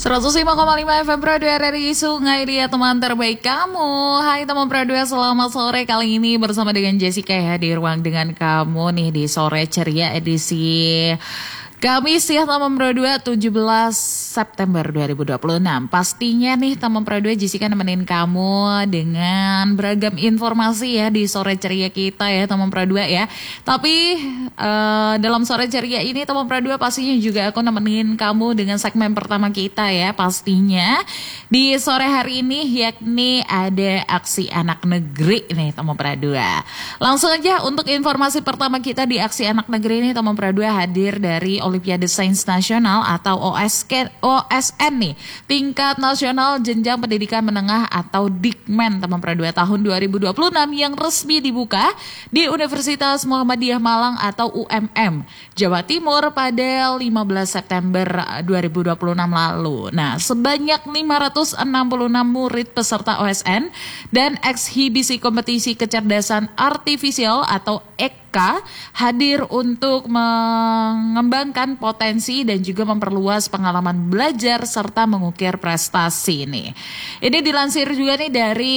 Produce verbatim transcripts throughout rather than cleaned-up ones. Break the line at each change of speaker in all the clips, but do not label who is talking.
seratus lima koma lima F M Pradua R R I Sungai Dia, teman terbaik kamu. Hai teman Pradua, selamat sore. Kali ini bersama dengan Jessica ya, di ruang dengan kamu nih di sore ceria edisi Kamis ya teman Pradua, tujuh belas September dua ribu dua puluh enam. Pastinya nih teman Pradua, Jessica nemenin kamu dengan beragam informasi ya di sore ceria kita ya teman Pradua ya. Tapi uh, dalam sore ceria ini teman Pradua pastinya juga aku nemenin kamu dengan segmen pertama kita ya. Pastinya di sore hari ini yakni ada aksi anak negeri nih teman Pradua. Langsung aja untuk informasi pertama kita di aksi anak negeri ini teman Pradua, hadir dari Olimpiade Sains Nasional atau O S N nih, tingkat nasional jenjang pendidikan menengah atau Dikmen teman Pradua tahun dua ribu dua puluh enam yang resmi dibuka di Universitas Muhammadiyah Malang atau U M M Jawa Timur pada lima belas September dua ribu dua puluh enam lalu. Nah, sebanyak lima ratus enam puluh enam murid peserta O S N dan ekshibisi kompetisi kecerdasan artifisial atau E K hadir untuk mengembangkan potensi dan juga memperluas pengalaman belajar serta mengukir prestasi nih. Ini dilansir juga nih dari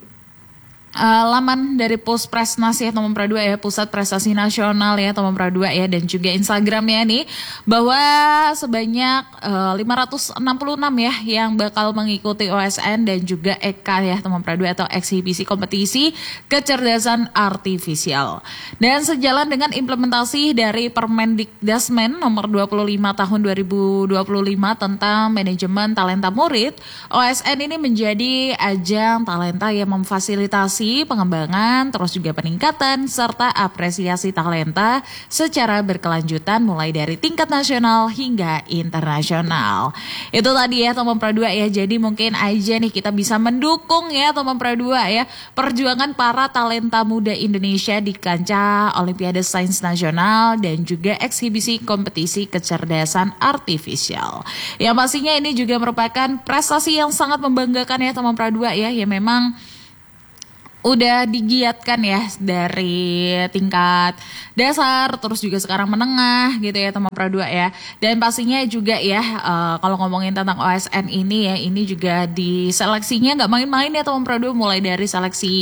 Uh, laman dari Puspresnas ya teman Pradua ya, Pusat Prestasi Nasional ya teman Pradua ya, dan juga Instagramnya nih bahwa sebanyak uh, lima ratus enam puluh enam ya yang bakal mengikuti O S N dan juga E K ya teman Pradua atau eksibisi kompetisi kecerdasan artifisial. Dan sejalan dengan implementasi dari Permendikdasmen nomor dua puluh lima tahun dua ribu dua puluh lima tentang manajemen talenta murid, O S N ini menjadi ajang talenta yang memfasilitasi pengembangan, terus juga peningkatan, serta apresiasi talenta secara berkelanjutan mulai dari tingkat nasional hingga internasional. Itu tadi ya teman Pradua ya, jadi mungkin aja nih kita bisa mendukung ya teman Pradua ya, perjuangan para talenta muda Indonesia di kancah Olimpiade Sains Nasional dan juga eksibisi kompetisi kecerdasan artifisial. Yang pastinya ini juga merupakan prestasi yang sangat membanggakan ya teman Pradua ya, yang memang udah digiatkan ya dari tingkat dasar terus juga sekarang menengah gitu ya teman Pradua ya. Dan pastinya juga ya uh, kalau ngomongin tentang O S N ini ya, ini juga di seleksinya nggak main-main ya teman Pradua, mulai dari seleksi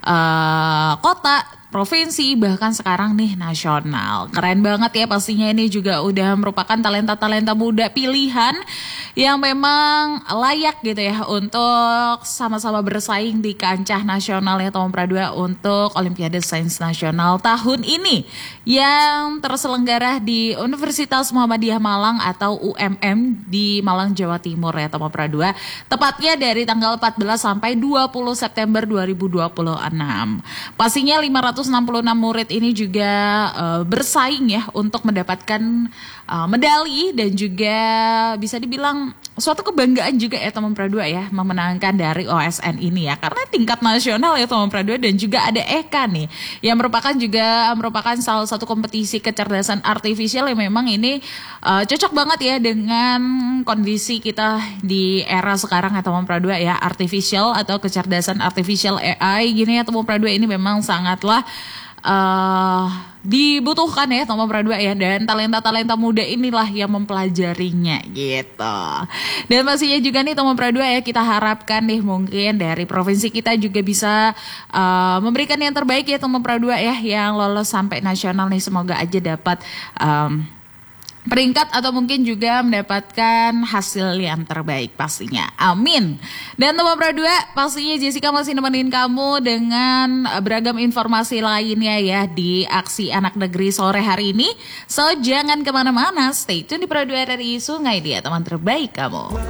uh, kota, provinsi, bahkan sekarang nih nasional. Keren banget ya, pastinya ini juga udah merupakan talenta-talenta muda pilihan yang memang layak gitu ya untuk sama-sama bersaing di kancah nasional ya teman Pradua untuk Olimpiade Sains Nasional tahun ini yang terselenggara di Universitas Muhammadiyah Malang atau U M M di Malang, Jawa Timur ya teman Pradua. Tepatnya dari tanggal empat belas sampai dua puluh September dua ribu dua puluh enam. Pastinya lima ratus enam puluh enam murid ini juga uh, bersaing ya untuk mendapatkan uh, medali dan juga bisa dibilang suatu kebanggaan juga ya teman Pradua ya, memenangkan dari O S N ini ya, karena tingkat nasional ya teman Pradua, dan juga ada E K nih yang merupakan juga merupakan salah satu kompetisi kecerdasan artifisial yang memang ini uh, cocok banget ya dengan kondisi kita di era sekarang ya teman Pradua ya, artificial atau kecerdasan artifisial A I gini ya teman Pradua, ini memang sangatlah Uh, dibutuhkan ya teman Pradua ya, dan talenta-talenta muda inilah yang mempelajarinya gitu. Dan pastinya juga nih teman Pradua ya, kita harapkan nih mungkin dari provinsi kita juga bisa uh, memberikan yang terbaik ya teman Pradua ya, yang lolos sampai nasional nih, semoga aja dapat um, peringkat atau mungkin juga mendapatkan hasil yang terbaik pastinya. Amin. Dan teman Pradua, pastinya Jessica masih nemenin kamu dengan beragam informasi lainnya ya di aksi anak negeri sore hari ini. So jangan kemana-mana, stay tune di Pradua R R I Sungai Dia, teman terbaik kamu.